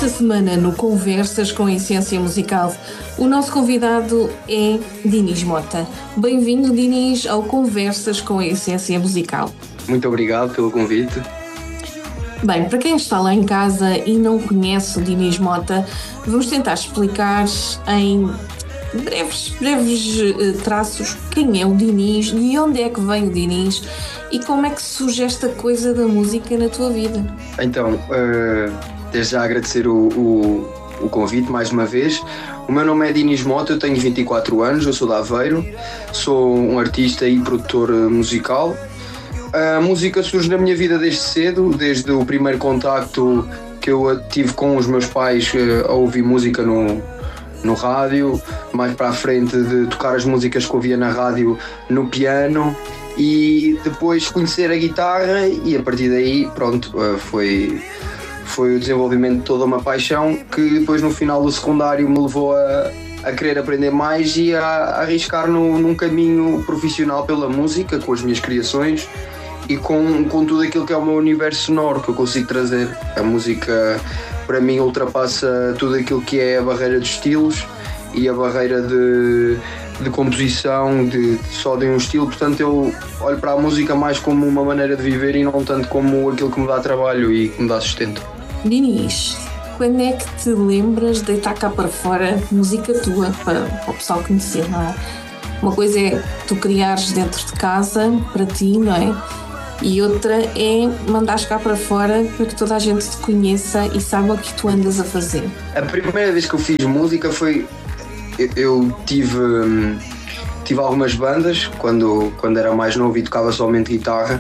Esta semana no Conversas com Essência Musical, o nosso convidado é Dinis Mota. Bem-vindo, Dinis, ao Conversas com Essência Musical. Muito obrigado pelo convite. Bem, para quem está lá em casa e não conhece o Dinis Mota, vamos tentar explicar em breves traços quem é o Dinis, de onde é que vem o Dinis e como é que surge esta coisa da música na tua vida. Então, desde já agradecer o convite mais uma vez. O meu nome é Dinis Mota, eu tenho 24 anos, eu sou de Aveiro, sou um artista e produtor musical. A música surge na minha vida desde cedo, desde o primeiro contacto que eu tive com os meus pais a ouvir música no rádio, mais para a frente de tocar as músicas que ouvia na rádio no piano e depois conhecer a guitarra e a partir daí, pronto, foi o desenvolvimento de toda uma paixão que depois no final do secundário me levou a querer aprender mais e a arriscar num caminho profissional pela música, com as minhas criações e com tudo aquilo que é o meu universo sonoro que eu consigo trazer. A música para mim ultrapassa tudo aquilo que é a barreira de estilos e a barreira de composição só de um estilo, portanto eu olho para a música mais como uma maneira de viver e não tanto como aquilo que me dá trabalho e que me dá sustento. Dinis, quando é que te lembras de deitar cá para fora música tua, para o pessoal conhecer, não é? Uma coisa é tu criares dentro de casa, para ti, não é? E outra é mandares cá para fora para que toda a gente te conheça e saiba o que tu andas a fazer. A primeira vez que eu fiz música foi... Eu tive algumas bandas quando era mais novo e tocava somente guitarra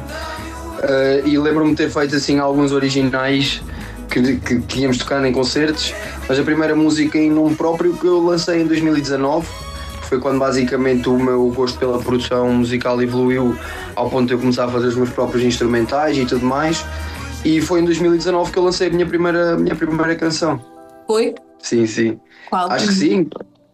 e lembro-me de ter feito assim alguns originais que íamos tocando em concertos, mas a primeira música em nome próprio que eu lancei em 2019 foi quando basicamente o meu gosto pela produção musical evoluiu ao ponto de eu começar a fazer os meus próprios instrumentais e tudo mais, e foi em 2019 que eu lancei a minha primeira canção. Foi? Sim. Qual? Acho que sim.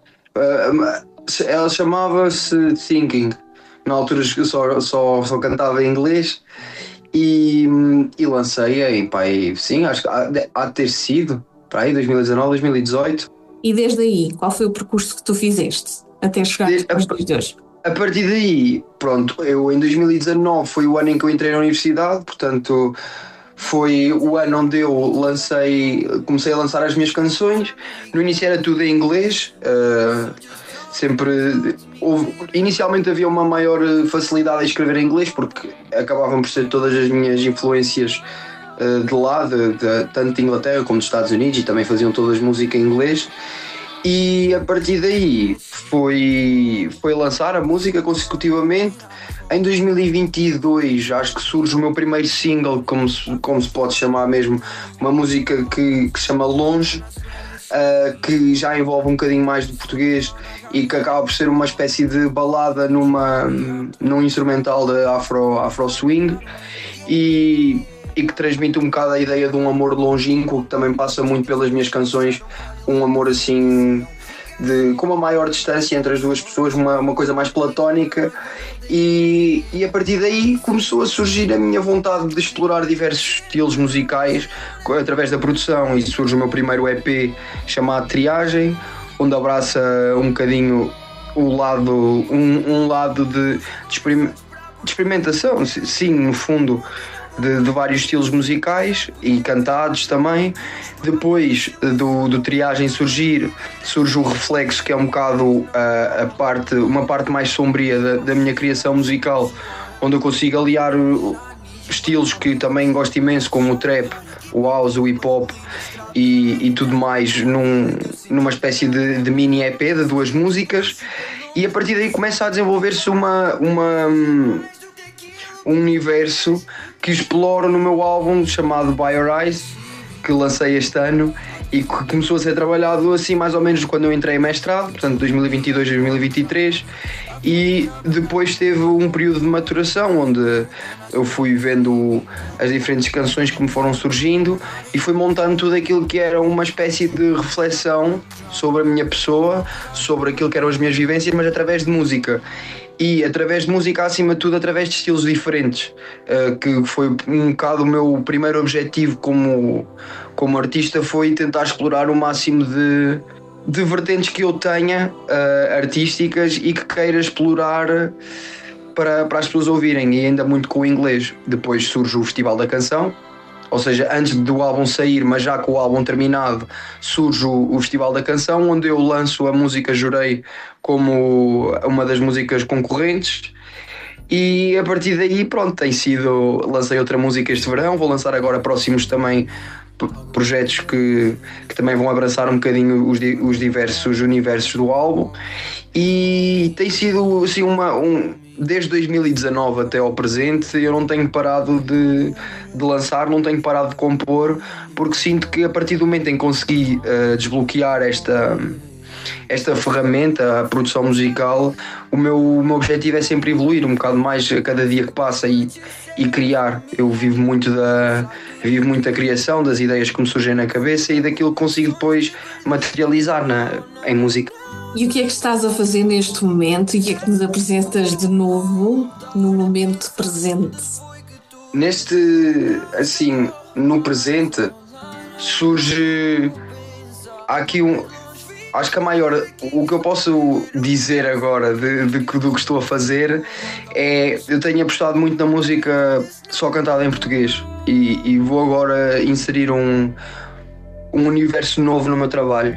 Ela chamava-se Thinking. Na altura eu só cantava em inglês e lancei em sim, acho que há de ter sido para aí 2019, 2018. E desde aí, qual foi o percurso que tu fizeste até chegar aos dias de hoje? A partir daí, pronto, eu em 2019 foi o ano em que eu entrei na universidade, portanto foi o ano onde eu comecei a lançar as minhas canções. No início era tudo em inglês, inicialmente havia uma maior facilidade a escrever em inglês porque acabavam por ser todas as minhas influências de lá, tanto de Inglaterra como dos Estados Unidos, e também faziam todas música em inglês. E a partir daí foi lançar a música consecutivamente. Em 2022 acho que surge o meu primeiro single, como se pode chamar mesmo, uma música que se chama Longe, que já envolve um bocadinho mais do português e que acaba por ser uma espécie de balada num instrumental de afro swing e que transmite um bocado a ideia de um amor longínquo, que também passa muito pelas minhas canções, um amor assim com uma maior distância entre as duas pessoas, uma coisa mais platónica, e a partir daí começou a surgir a minha vontade de explorar diversos estilos musicais através da produção, e surge o meu primeiro EP chamado Triagem, onde abraça um bocadinho um lado de experimentação, sim, no fundo, de vários estilos musicais e cantados também. Depois do Triagem surge o Reflexo, que é um bocado uma parte mais sombria da minha criação musical, onde eu consigo aliar estilos que também gosto imenso, como o trap, o house, o hip hop e tudo mais, numa espécie de mini EP de 2 músicas, e a partir daí começa a desenvolver-se um universo que exploro no meu álbum chamado By Your Eyes, que lancei este ano e que começou a ser trabalhado assim mais ou menos quando eu entrei em mestrado, portanto 2022, 2023, e depois teve um período de maturação onde eu fui vendo as diferentes canções que me foram surgindo e fui montando tudo aquilo que era uma espécie de reflexão sobre a minha pessoa, sobre aquilo que eram as minhas vivências, mas através de música. e através de música, acima de tudo, através de estilos diferentes, que foi um bocado o meu primeiro objetivo como artista, foi tentar explorar o máximo de vertentes que eu tenha artísticas e que queira explorar para as pessoas ouvirem, e ainda muito com o inglês. Depois surge o Festival da Canção, ou seja, antes do álbum sair, mas já com o álbum terminado, surge o Festival da Canção, onde eu lanço a música Jurei como uma das músicas concorrentes, e a partir daí, pronto, lancei outra música este verão, vou lançar agora próximos também projetos que também vão abraçar um bocadinho os diversos universos do álbum, e tem sido assim desde 2019 até ao presente eu não tenho parado de lançar, não tenho parado de compor, porque sinto que a partir do momento em que consegui desbloquear esta ferramenta, a produção musical, o meu objetivo é sempre evoluir um bocado mais a cada dia que passa e criar. Eu vivo muito da criação, das ideias que me surgem na cabeça e daquilo que consigo depois materializar em música. E o que é que estás a fazer neste momento e o que é que nos apresentas de novo no momento presente? No presente surge aqui acho que o que eu posso dizer agora do que estou a fazer é, eu tenho apostado muito na música só cantada em português e vou agora inserir um universo novo no meu trabalho.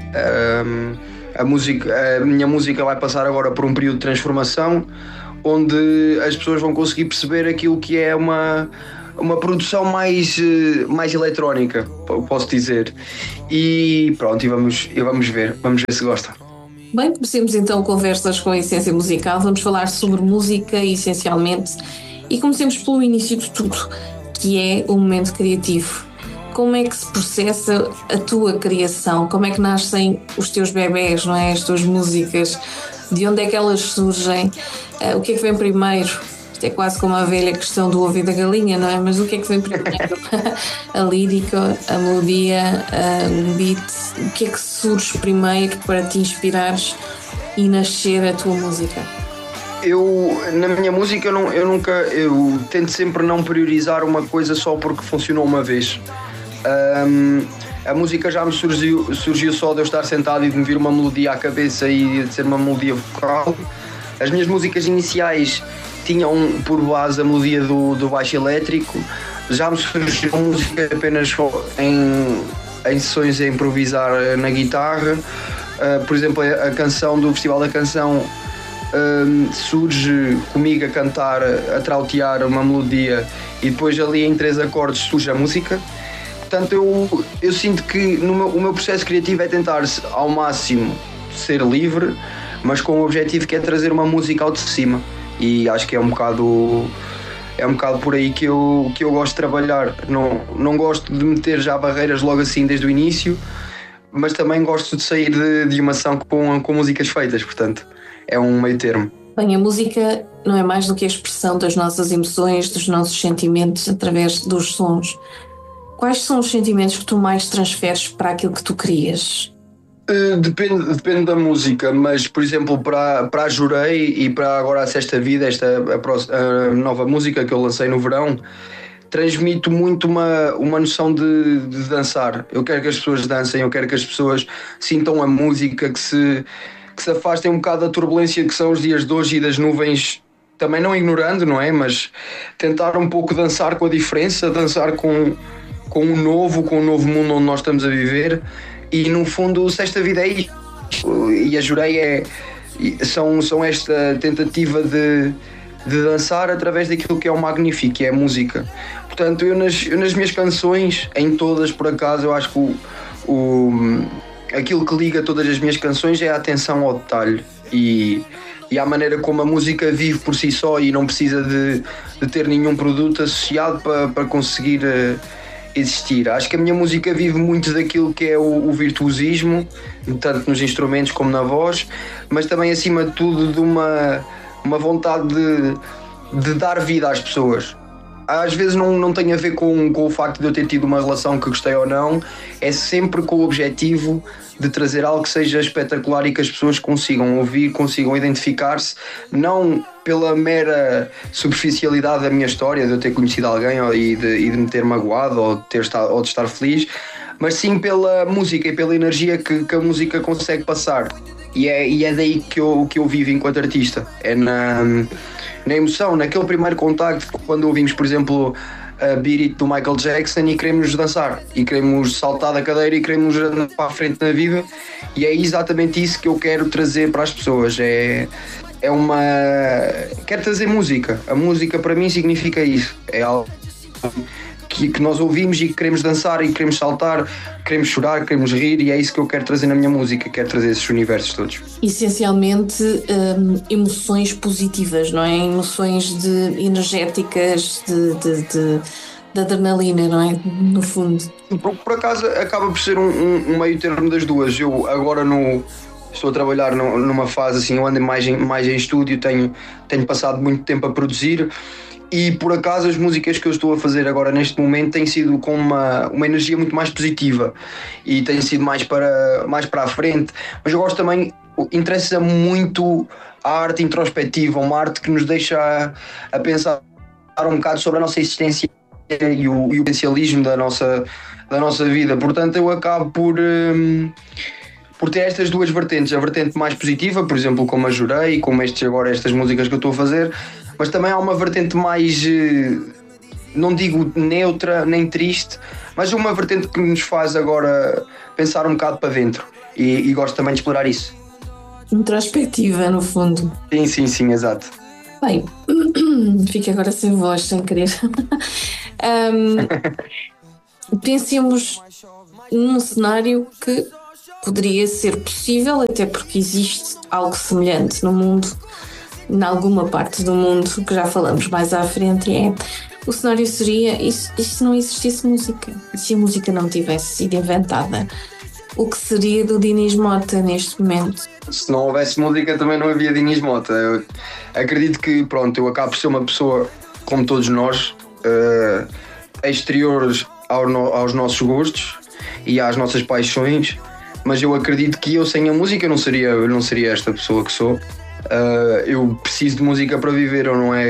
A minha música vai passar agora por um período de transformação, onde as pessoas vão conseguir perceber aquilo que é uma produção mais eletrónica, posso dizer. E pronto, vamos ver se gostam. Bem, comecemos então conversas com a Essência Musical. Vamos falar sobre música, essencialmente, e comecemos pelo início de tudo, que é o momento criativo. Como é que se processa a tua criação? Como é que nascem os teus bebés, não é? As tuas músicas? De onde é que elas surgem? O que é que vem primeiro? Isto é quase como a velha questão do ovo e da galinha, não é? Mas o que é que vem primeiro? A lírica, a melodia, o beat? O que é que surge primeiro para te inspirares e nascer a tua música? Na minha música, eu tento sempre não priorizar uma coisa só porque funcionou uma vez. A música já me surgiu só de eu estar sentado e de me vir uma melodia à cabeça e de ser uma melodia vocal. As minhas músicas iniciais tinham por base a melodia do baixo elétrico. Já me surgiu música apenas em sessões a improvisar na guitarra. Por exemplo, a canção do Festival da Canção surge comigo a cantar, a trautear uma melodia, e depois ali em 3 acordes surge a música. Portanto, eu sinto que o meu processo criativo é tentar ao máximo ser livre, mas com o objetivo que é trazer uma música ao de cima, e acho que é um bocado por aí que eu gosto de trabalhar. Não gosto de meter já barreiras logo assim desde o início, mas também gosto de sair de uma ação com músicas feitas, portanto é um meio termo. Bem, a música não é mais do que a expressão das nossas emoções, dos nossos sentimentos através dos sons. Quais são os sentimentos que tu mais transferes para aquilo que tu crias? Depende da música, mas por exemplo para a Jurei e para agora a Sexta Vida, a nova música que eu lancei no verão, transmito muito uma noção de dançar. Eu quero que as pessoas dancem, eu quero que as pessoas sintam a música, que se afastem um bocado da turbulência que são os dias de hoje e das nuvens, também não ignorando, não é? Mas tentar um pouco dançar com a diferença, dançar com o novo mundo onde nós estamos a viver. E no fundo, Sexta Vida é isto. E a Jurei são esta tentativa de dançar através daquilo que é o magnífico, que é a música. Portanto, eu nas minhas canções, em todas por acaso, eu acho que aquilo que liga todas as minhas canções é a atenção ao detalhe e a maneira como a música vive por si só e não precisa de ter nenhum produto associado para conseguir existir. Acho que a minha música vive muito daquilo que é o virtuosismo, tanto nos instrumentos como na voz, mas também acima de tudo de uma vontade de dar vida às pessoas. às vezes não tem a ver com o facto de eu ter tido uma relação que gostei ou não, é sempre com o objetivo de trazer algo que seja espetacular e que as pessoas consigam ouvir, consigam identificar-se, não pela mera superficialidade da minha história, de eu ter conhecido alguém e de me ter magoado ou de estar feliz, mas sim pela música e pela energia que a música consegue passar. E é daí que eu vivo enquanto artista. É na emoção, naquele primeiro contacto, quando ouvimos, por exemplo, a Beat It do Michael Jackson e queremos dançar, e queremos saltar da cadeira e queremos andar para a frente na vida, e é exatamente isso que eu quero trazer para as pessoas. Quero trazer música. A música para mim significa isso. É algo que nós ouvimos e que queremos dançar e queremos saltar, queremos chorar, queremos rir, e é isso que eu quero trazer na minha música, quero trazer esses universos todos. Essencialmente emoções positivas, não é? Emoções energéticas, de adrenalina, não é? No fundo. Por acaso acaba por ser um meio termo das duas. Eu agora estou a trabalhar numa fase assim, eu ando mais em estúdio, tenho passado muito tempo a produzir. E por acaso as músicas que eu estou a fazer agora neste momento têm sido com uma energia muito mais positiva e têm sido mais para a frente, mas eu gosto também, interessa muito a arte introspectiva, uma arte que nos deixa a pensar um bocado sobre a nossa existência e o potencialismo da nossa vida. Portanto, eu acabo por ter estas duas vertentes, a vertente mais positiva, por exemplo, como a Jurei, como estas músicas que eu estou a fazer, mas também há uma vertente mais, não digo neutra nem triste, mas uma vertente que nos faz agora pensar um bocado para dentro, e gosto também de explorar isso. Introspectiva, no fundo. Sim, exato. Bem, fico agora sem voz, sem querer. Pensemos num cenário que poderia ser possível, até porque existe algo semelhante no mundo, em alguma parte do mundo, que já falamos mais à frente, o cenário seria, e se não existisse música? E se a música não tivesse sido inventada? O que seria do Dinis Mota neste momento? Se não houvesse música também não havia Dinis Mota. Eu acredito que, eu acabo por ser uma pessoa, como todos nós, exteriores aos nossos gostos e às nossas paixões, mas eu acredito que eu sem a música eu não seria esta pessoa que sou. Eu preciso de música para viver,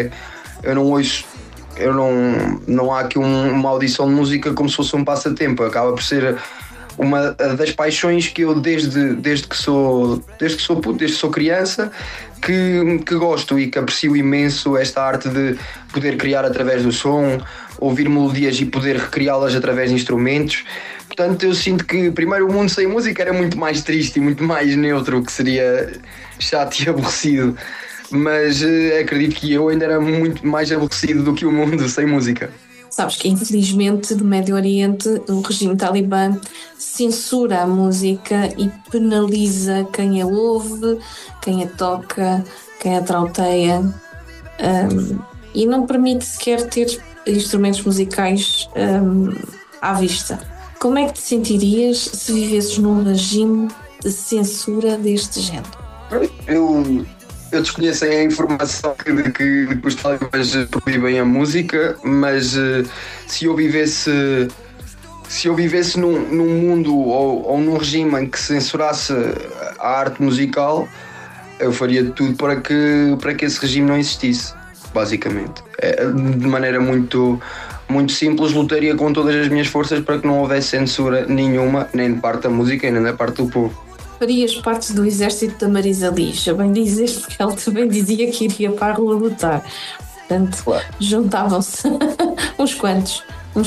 não há aqui uma audição de música como se fosse um passatempo, acaba por ser uma das paixões que eu desde que sou puto, desde que sou criança, que gosto e que aprecio imenso esta arte de poder criar através do som, ouvir melodias e poder recriá-las através de instrumentos. Portanto, eu sinto que primeiro o mundo sem música era muito mais triste e muito mais neutro, o que seria chato e aborrecido, mas acredito que eu ainda era muito mais aborrecido do que o mundo sem música. Sabes que infelizmente no Médio Oriente o regime talibã censura a música e penaliza quem a ouve, quem a toca, quem a trauteia, e não permite sequer ter instrumentos musicais à vista. Como é que te sentirias se vivesses num regime de censura deste género? Eu desconheço a informação de que os talibãs proíbem a música, mas se eu vivesse num mundo ou num regime em que censurasse a arte musical, eu faria tudo para que esse regime não existisse, basicamente. De maneira muito simples, lutaria com todas as minhas forças para que não houvesse censura nenhuma, nem de parte da música, nem da parte do povo. Farias parte do exército da Marisa Liz, a bem dizer, porque ela também dizia que iria para a rua lutar. Portanto, claro, juntavam-se uns quantos.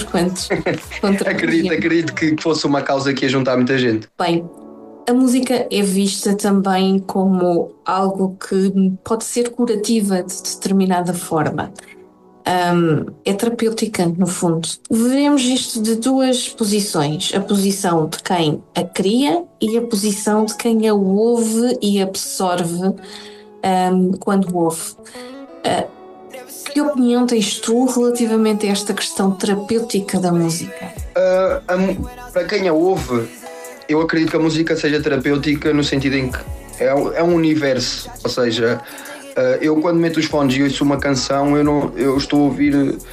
Acredito que fosse uma causa que ia juntar muita gente. Bem, a música é vista também como algo que pode ser curativa de determinada forma. É terapêutica, no fundo. Vemos isto de duas posições: a posição de quem a cria e a posição de quem a ouve e absorve quando ouve. Que opinião tens tu relativamente a esta questão terapêutica da música? Para quem a ouve, eu acredito que a música seja terapêutica no sentido em que é um universo, ou seja, eu quando meto os fones e ouço uma canção, eu estou a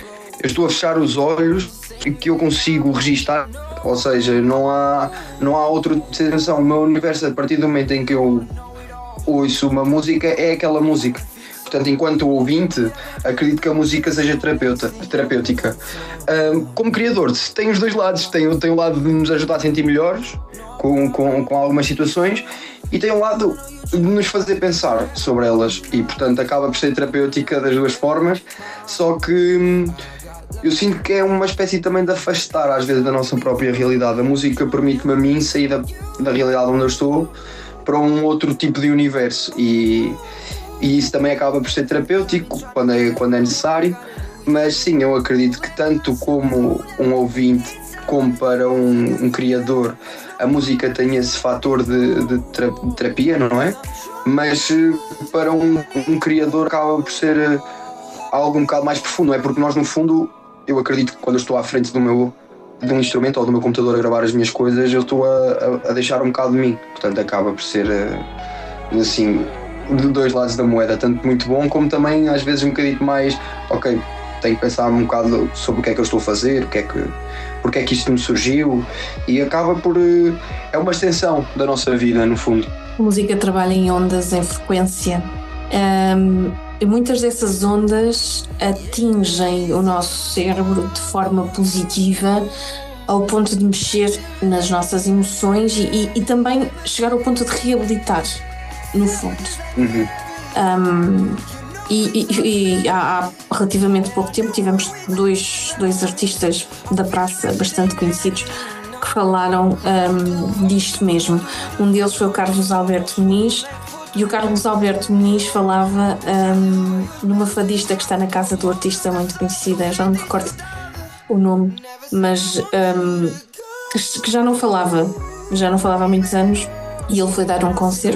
eu estou a fechar os olhos e que eu consigo registar, ou seja, não há outra sensação. O meu universo, a partir do momento em que eu ouço uma música, é aquela música. Portanto, enquanto ouvinte, acredito que a música seja terapêutica. Como criador, tem os dois lados. Tem o lado de nos ajudar a sentir melhores com algumas situações, e tem um lado de nos fazer pensar sobre elas, e portanto acaba por ser terapêutica das duas formas. Só que eu sinto que é uma espécie também de afastar às vezes da nossa própria realidade. A música permite-me a mim sair da realidade onde eu estou para um outro tipo de universo, e isso também acaba por ser terapêutico quando é necessário. Mas sim, eu acredito que tanto como um ouvinte como para um criador, a música tem esse fator de terapia, não é? Mas para um criador acaba por ser algo um bocado mais profundo, não é? Porque nós, no fundo, eu acredito que quando eu estou à frente de um instrumento ou do meu computador a gravar as minhas coisas, eu estou a deixar um bocado de mim. Portanto, acaba por ser assim, de dois lados da moeda, tanto muito bom como também às vezes um bocadinho mais, ok, tenho que pensar um bocado sobre o que é que eu estou a fazer, porque é que isto me surgiu, e acaba por é uma extensão da nossa vida, no fundo. A música trabalha em ondas, em frequência, e muitas dessas ondas atingem o nosso cérebro de forma positiva, ao ponto de mexer nas nossas emoções e também chegar ao ponto de reabilitar, no fundo. E há relativamente pouco tempo tivemos dois artistas da praça bastante conhecidos que falaram disto mesmo. Um deles foi o Carlos Alberto Muniz, e o Carlos Alberto Muniz falava numa fadista que está na casa do artista muito conhecida, já não me recordo o nome, mas que já não falava há muitos anos, e ele foi dar um concerto